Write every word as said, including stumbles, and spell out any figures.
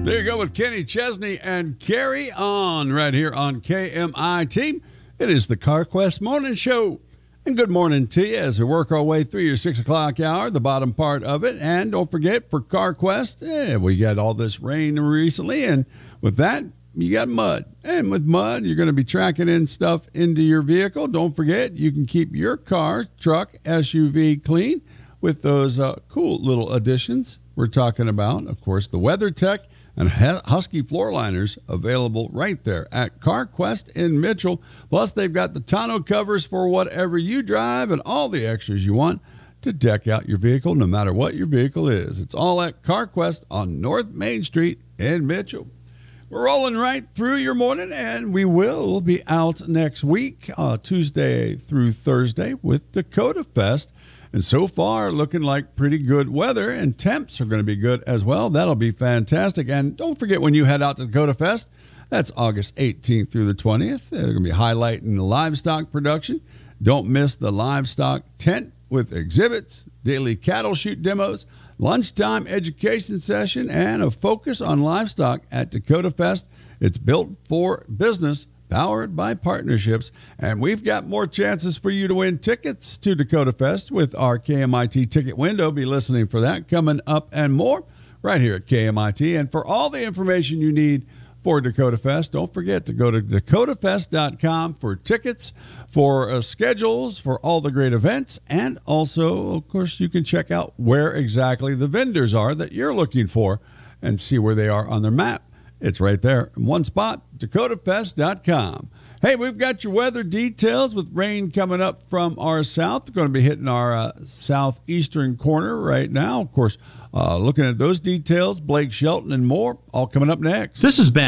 There you go with Kenny Chesney and Carry On right here on K M I T. It is the CarQuest Morning Show. And good morning to you as we work our way through your six o'clock hour, the bottom part of it. And don't forget, for CarQuest, eh, we got all this rain recently. And with that, you got mud. And with mud, you're going to be tracking in stuff into your vehicle. Don't forget, you can keep your car, truck, S U V clean with those uh, cool little additions we're talking about. Of course, the WeatherTech and Husky floor liners available right there at CarQuest in Mitchell. Plus, they've got the tonneau covers for whatever you drive and all the extras you want to deck out your vehicle, no matter what your vehicle is. It's all at CarQuest on North Main Street in Mitchell. We're rolling right through your morning, and we will be out next week, uh, Tuesday through Thursday, with Dakota Fest. And so far, looking like pretty good weather, and temps are going to be good as well. That'll be fantastic. And don't forget, when you head out to Dakota Fest, that's August eighteenth through the twentieth. They're going to be highlighting the livestock production. Don't miss the livestock tent with exhibits, daily cattle shoot demos, lunchtime education session, and a focus on livestock at Dakota Fest. It's built for business, powered by partnerships, and we've got more chances for you to win tickets to Dakota Fest with our K M I T ticket window. Be listening for that coming up and more right here at K M I T. And for all the information you need for Dakota Fest, don't forget to go to dakota fest dot com for tickets, for uh, schedules, for all the great events, and also, of course, you can check out where exactly the vendors are that you're looking for and see where they are on their map. It's right there in one spot, dakota fest dot com. Hey, we've got your weather details with rain coming up from our south. We're going to be hitting our uh, southeastern corner right now. Of course, uh, looking at those details, Blake Shelton and more, all coming up next. This has been